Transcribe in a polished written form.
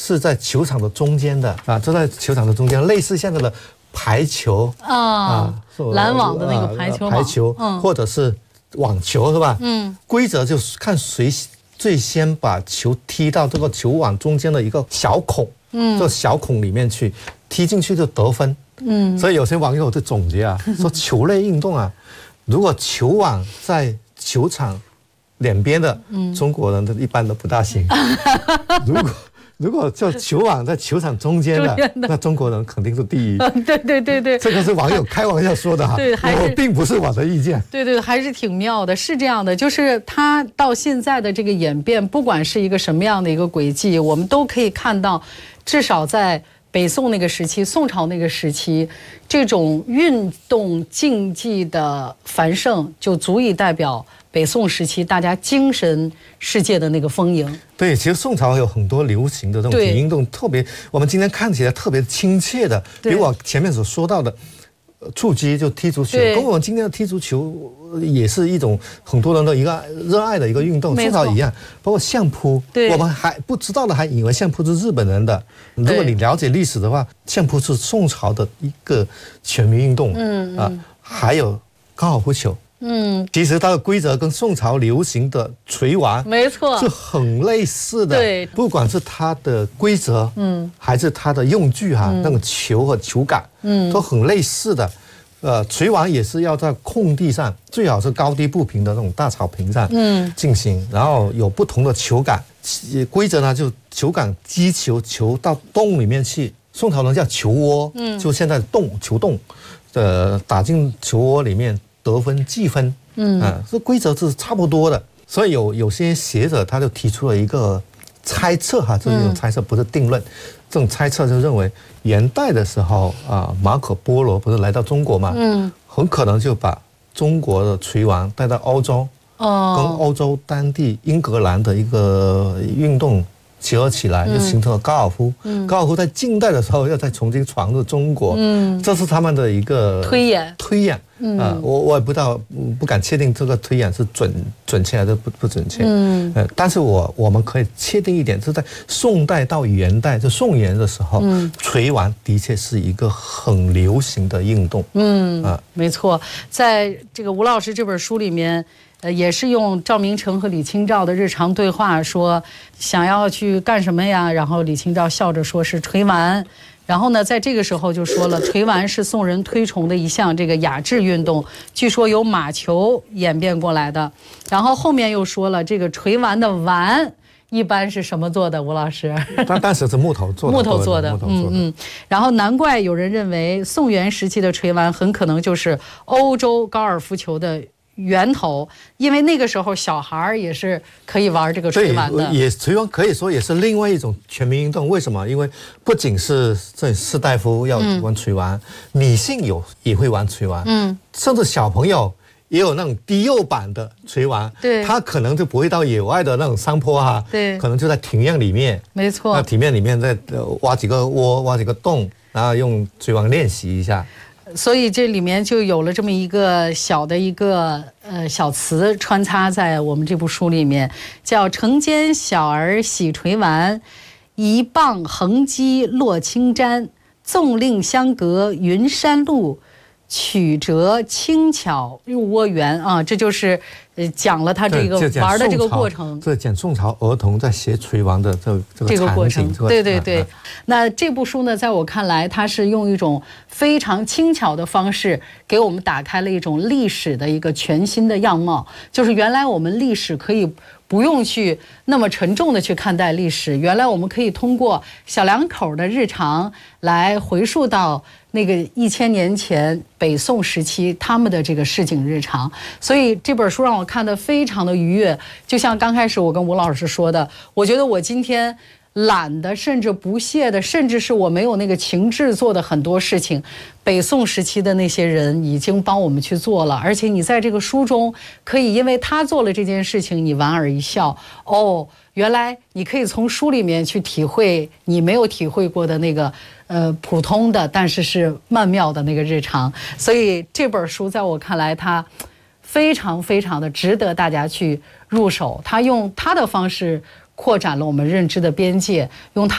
是在球场的中间的啊，就在球场的中间，类似现在的排球拦网的那个排球或者是网球是吧？规则就是看谁最先把球踢到这个球网中间的一个小孔，这小孔里面去，踢进去就得分。所以有些网友就总结说球类运动如果球网在球场两边的，中国人一般都不大行。如果就球网在球场中间的，那中国人肯定是第一。 对， 这个是网友开玩笑说的对， 我并不是我的意见。 对，还是挺妙的。是这样的，就是它到现在的这个演变，不管是一个什么样的一个轨迹，我们都可以看到，至少在北宋那个时期、宋朝那个时期，这种运动竞技的繁盛，就足以代表北宋时期大家精神世界的那个丰盈。 对，其实宋朝有很多流行的这种体育运动，特别我们今天看起来特别亲切的，比如我前面所说到的蹴击，就踢足球，跟我们今天的踢足球也是一种很多人的一个热爱的一个运动。宋朝一样，包括相扑，我们还不知道的还以为相扑是日本人的。如果你了解历史的话，相扑是宋朝的一个全民运动。还有高尔夫球。其实它的规则跟宋朝流行的锤丸没错是很类似的。 对， 不管是它的规则，还是它的用具那个球和球杆，都很类似的。锤丸也是要在空地上，最好是高低不平的那种大草坪上进行，然后有不同的球杆。规则呢，就球杆击球到洞里面去，宋朝人叫球窝，就现在球洞，打进球窝里面。得分计分，这规则是差不多的，所以有些学者他就提出了一个猜测这是一种猜测，不是定论。这种猜测就认为元代的时候马可波罗不是来到中国嘛，很可能就把中国的锤丸带到欧洲，跟欧洲当地英格兰的一个运动结合起来，就形成了高尔夫。高尔夫在近代的时候要再重新传入中国，这是他们的一个推演。我也不知道，不敢确定这个推演是准确还是不准确。但是我们可以确定一点，是在宋代到元代，就宋元的时候，锤丸的确是一个很流行的运动。 没错，在这个吴老师这本书里面。也是用赵明诚和李清照的日常对话说想要去干什么呀？然后李清照笑着说是锤丸。然后呢，在这个时候就说了，锤丸是宋人推崇的一项这个雅致运动，据说由马球演变过来的。然后后面又说了，这个锤丸的丸一般是什么做的？吴老师， 当时是木头做的。 然后难怪有人认为宋元时期的锤丸很可能就是欧洲高尔夫球的源头，因为那个时候小孩也是可以玩这个锤丸的。 也锤丸可以说也是另外一种全民运动。为什么？因为不仅是这士大夫要玩锤丸，女性也会玩锤丸，甚至小朋友也有那种低幼版的锤丸。他可能就不会到野外的那种山坡可能就在庭院里面。没错，那庭院里面再挖几个窝，挖几个洞，然后用锤丸练习一下。 所以这里面就有了这么一个小的一个小词穿插在我们这部书里面，叫城间小儿喜锤丸，一棒横击落青毡，纵令相隔云山路，曲折轻巧入窝园这就是讲了他这个玩的这个过程。 这讲宋朝儿童在学锤丸的这个过程。 对。那这部书呢，在我看来，它是用一种非常轻巧的方式，给我们打开了一种历史的一个全新的样貌。就是原来我们历史可以不用去那么沉重的去看待历史，原来我们可以通过小两口的日常来回溯到那个1000年前北宋时期他们的这个市井日常。所以这本书让我看得非常的愉悦。就像刚开始我跟吴老师说的，我觉得我今天懒的，甚至不屑的，甚至是我没有那个情志做的很多事情，北宋时期的那些人已经帮我们去做了。而且你在这个书中可以因为他做了这件事情，你莞尔一笑，原来你可以从书里面去体会你没有体会过的那个普通的但是曼妙的那个日常。所以这本书在我看来，它非常非常的值得大家去入手。他用他的方式扩展了我们认知的边界，用他